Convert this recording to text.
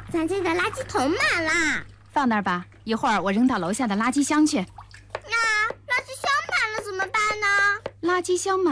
咱家的垃圾桶满了。 放那儿吧，一会儿我扔到楼下的垃圾箱去。 那垃圾箱满了怎么办呢？ 垃圾箱满